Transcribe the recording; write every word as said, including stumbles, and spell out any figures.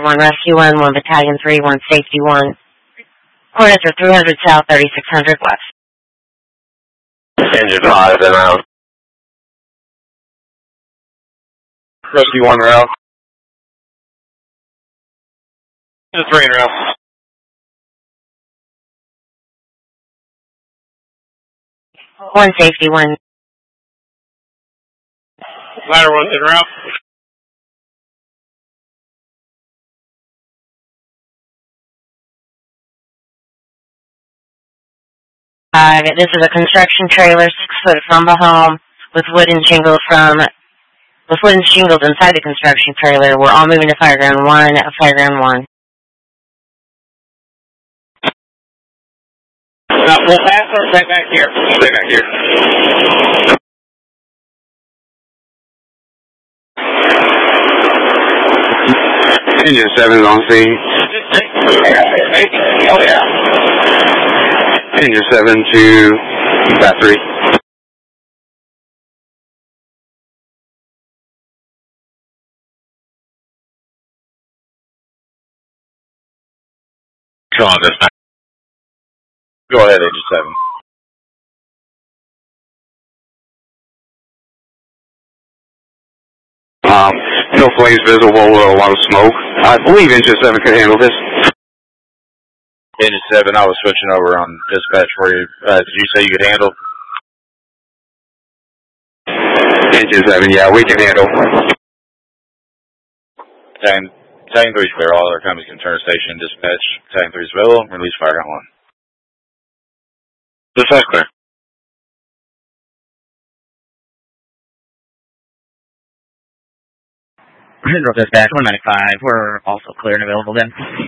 one Rescue one, one Battalion three, one Safety one. Coordinates are three hundred South, thirty-six hundred West. Engine five, and out. Rescue one route. Engine three and route. One Safety one. Ladder one in route. Uh, this is a construction trailer, six foot from the home, with wooden shingles from, with wooden shingles inside the construction trailer. We're all moving to Fireground one at Fireground one. No, we'll pass or stay back here. Stay back here. Engine seven is on scene. Oh yeah. Engine seven to Bat three. Come on, this. Go ahead, Engine seven. Um, no flames visible, a lot of smoke. I believe Engine seven could handle this. Engine seven, I was switching over on dispatch for you. Uh, did you say you could handle? Engine seven, yeah, we can handle. Battalion, Battalion three is clear. All other companies can turn to station, dispatch. Battalion three is available. Release Fireground one. Dispatch clear. Central Dispatch, one ninety-five. We're also clear and available then.